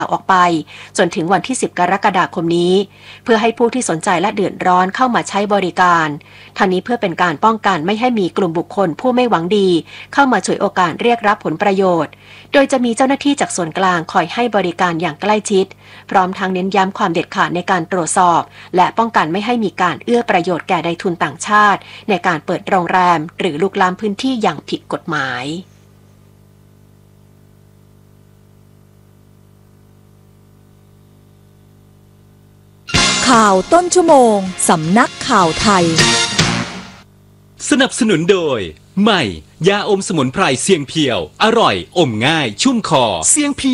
ออกไปจนถึงวันที่ 10 กรกฎาคมนี้เพื่อให้ผู้ที่สนใจและเดือดร้อนเข้ามาใช้บริการทางนี้เพื่อเป็นการป้องกันไม่ให้มีกลุ่มบุคคลผู้ไม่หวังดีเข้ามาฉวยโอกาสเรียกรับผลประโยชน์โดยจะมีเจ้าหน้าที่จากส่วนกลางคอยให้บริการอย่างใกล้ชิดพร้อมทั้งเน้นย้ำความเด็ดขาดในการตรวจสอบและป้องกันไม่ให้มีการเอื้อประโยชน์แก่นายทุนต่างชาติในการเปิดโรงแรมหรือลุกล้ำพื้นที่อย่างผิดกฎหมายข่าวต้นชั่วโมงสำนักข่าวไทยสนับสนุนโดยใหม่ยาอมสมุนไพรเสียงเพียวอร่อยอมง่ายชุ่มคอเสียงเพียว